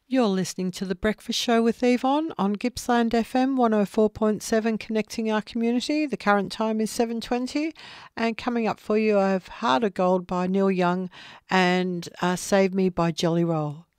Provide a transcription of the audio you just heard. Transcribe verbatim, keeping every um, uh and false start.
You're listening to The Breakfast Show with Yvonne on Gippsland F M one oh four point seven, connecting our community. The current time is seven twenty, and coming up for you I have Heart of Gold by Neil Young and uh, Save Me by Jelly Roll.